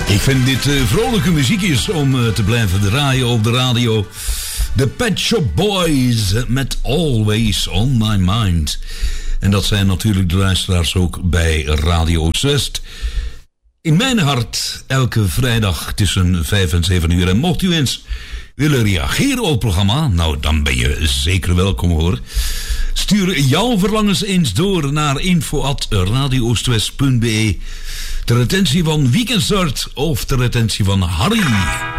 Ik vind dit vrolijke muziekjes om te blijven draaien op de radio. De Pet Shop Boys met Always On My Mind. En dat zijn natuurlijk de luisteraars ook bij Radio West. In mijn hart, elke vrijdag tussen 5 en 7 uur. En mocht u eens willen reageren op het programma, nou dan ben je zeker welkom hoor. Stuur jouw verlangens eens door naar info@radiooostwest.be ter attentie van Weekendstart of ter attentie van Harry.